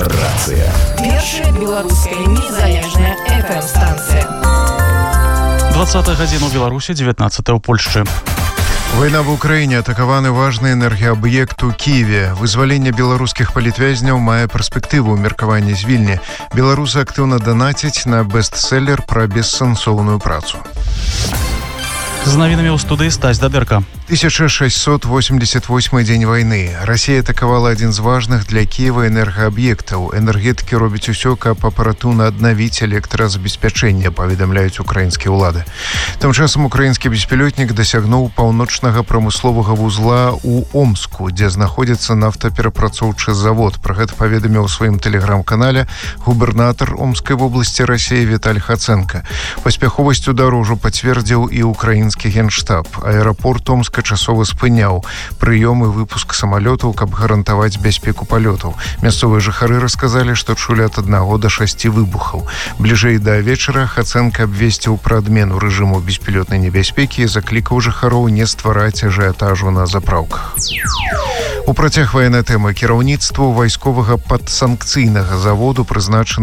Рацыя. Першая беларуская незалежная FM-станція. 20 гадзіна ў Беларусі, 19 ў Польшчы. Война в Украине, атакаваны важны энергоаб'ект у Киеве. Вызваленне беларускіх палітвязняў мае перспектыву меркавання з Вільні. Беларусы актыўна данацяць на бестселлер пра бессэнсоўную працу. З навінамі ў студыі Стась Дадэрка. 1688 дзень вайны. Расія атакавала адзін з важных для Киева энергааб'ектаў. Энергетыкі робяць усё, каб апаратыўна аднавіць электразабеспячэнне, паведамляюць украінскія ўлады. Тым часам украінскі беспілётнік дасягнуў паўночнага прамысловага вузла ў Омску, дзе знаходзіцца нафтаперапрацоўчы завод. Пра гэта паведаміў у сваім тэлеграм-канале губернатар Омскай вобласці Расіі Віталь Хацэнка. Паспяховасць удару ўжо пацвердзіў і украінскі генштаб. Аэрапорт Омска часова спыняў прыём і выпуск самалётаў, каб гарантаваць бяспеку палётаў. Мясцовыя жыхары расказалі, што чулі ад 1 до 6 выбухаў. Бліжэй да вечара Хацэнка абвесціў пра адмену рэжыму беспілётнай небяспекі і заклікаў жыхароў не ствараць ажыятажу на запраўках. У працяг ваеннай тэмы кіраўніцтву вайсковага падсанкцыйнага заводу прызначаны